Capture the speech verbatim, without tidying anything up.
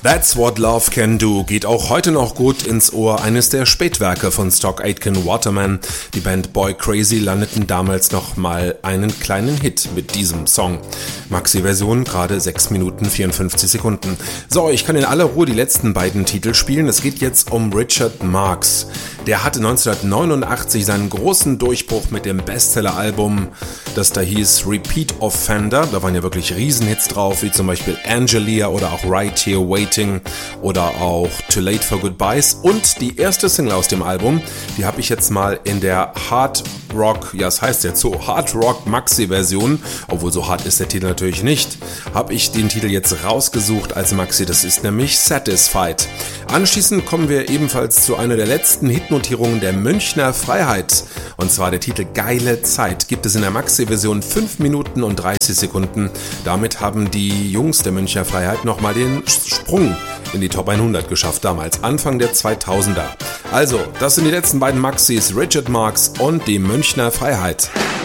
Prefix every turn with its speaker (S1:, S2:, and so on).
S1: That's What Love Can Do geht auch heute noch gut ins Ohr, eines der Spätwerke von Stock Aitken Waterman. Die Band Boy Crazy landeten damals noch mal einen kleinen Hit mit diesem Song. Maxi-Version, gerade sechs Minuten vierundfünfzig Sekunden. So, ich kann in aller Ruhe die letzten beiden Titel spielen. Es geht jetzt um Richard Marx. Der hatte neunzehnhundertneunundachtzig seinen großen Durchbruch mit dem Bestseller-Album, das da hieß Repeat Offender. Da waren ja wirklich Riesenhits drauf, wie zum Beispiel Angelia oder auch Right Here Waiting oder auch Too Late for Goodbyes. Und die erste Single aus dem Album, die habe ich jetzt mal in der Hard Rock, ja es heißt jetzt so, Hard Rock Maxi-Version, obwohl so hart ist der Titel natürlich nicht, habe ich den Titel jetzt rausgesucht als Maxi, das ist nämlich Satisfied. Anschließend kommen wir ebenfalls zu einer der letzten Hitnotierungen der Münchner Freiheit, und zwar der Titel Geile Zeit, gibt es in der Maxi-Version fünf Minuten und dreißig Sekunden. Damit haben die Jungs der Münchner Freiheit nochmal den Sprung in die Top hundert geschafft, damals Anfang der zweitausender. Also, das sind die letzten beiden Maxis, Richard Marx und die Münchner Freiheit.